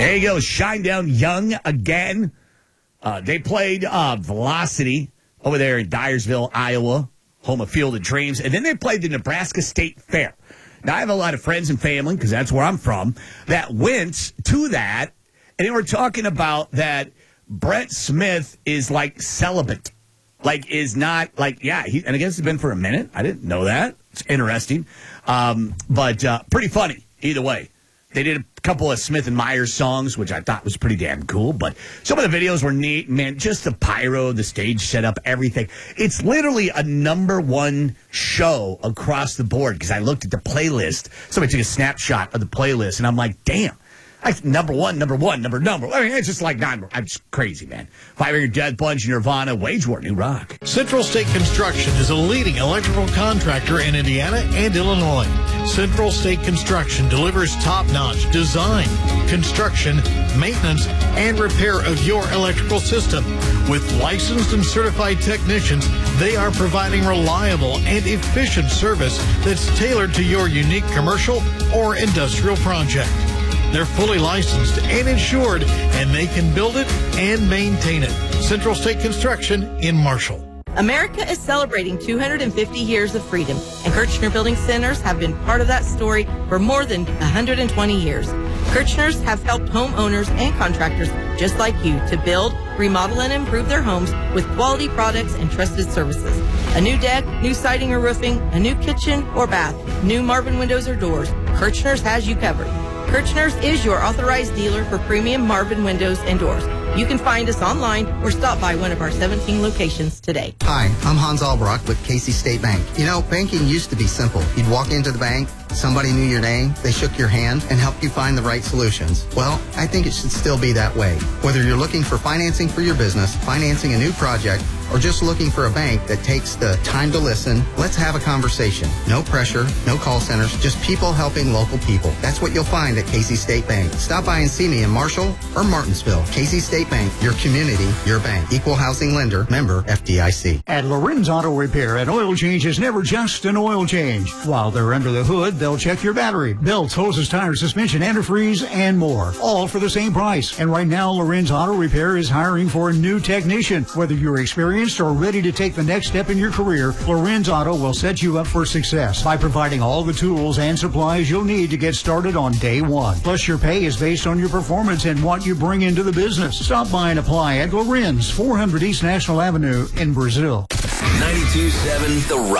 There you go, Shinedown Young again. They played Velocity over there in Dyersville, Iowa, home of Field of Dreams. And then they played the Nebraska State Fair. Now, I have a lot of friends and family, because that's where I'm from, that went to that. And they were talking about that Brett Smith is like celibate. Like, is not, like, yeah, and I guess it's been for a minute. I didn't know that. It's interesting. But pretty funny, either way. They did a couple of Smith and Myers songs, which I thought was pretty damn cool. But some of the videos were neat, man. Just the pyro, the stage setup, everything. It's literally a #1 show across the board, because I looked at the playlist. Somebody took a snapshot of the playlist, and I'm like, damn. Number one. I mean, it's just like I'm just crazy, man. Five Finger Death Punch, Nirvana, Wage War, New Rock. Central State Construction is a leading electrical contractor in Indiana and Illinois. Central State Construction delivers top-notch design, construction, maintenance, and repair of your electrical system. With licensed and certified technicians, they are providing reliable and efficient service that's tailored to your unique commercial or industrial project. They're fully licensed and insured, and they can build it and maintain it. Central State Construction in Marshall. America is celebrating 250 years of freedom, and Kirchner Building Centers have been part of that story for more than 120 years. Kirchners have helped homeowners and contractors just like you to build, remodel, and improve their homes with quality products and trusted services. A new deck, new siding or roofing, a new kitchen or bath, new Marvin windows or doors, Kirchners has you covered. Kirchners is your authorized dealer for premium Marvin windows and doors. You can find us online or stop by one of our 17 locations today. Hi, I'm Hans Albrock with Casey State Bank. You know, banking used to be simple. You'd walk into the bank, somebody knew your name, they shook your hand, and helped you find the right solutions. Well, I think it should still be that way. Whether you're looking for financing for your business, financing a new project, or just looking for a bank that takes the time to listen, let's have a conversation. No pressure, no call centers, just people helping local people. That's what you'll find at Casey State Bank. Stop by and see me in Marshall or Martinsville. Casey State Bank, your community, your bank. Equal housing lender, member FDIC. At Lorenz Auto Repair, an oil change is never just an oil change. While they're under the hood, they'll check your battery, belts, hoses, tires, suspension, antifreeze, and more. All for the same price. And right now, Lorenz Auto Repair is hiring for a new technician. Whether you're experienced or ready to take the next step in your career, Lorenz Auto will set you up for success by providing all the tools and supplies you'll need to get started on day one. Plus, your pay is based on your performance and what you bring into the business. Stop by and apply at Lorenz, 400 East National Avenue in Brazil. 92.7 The Rock.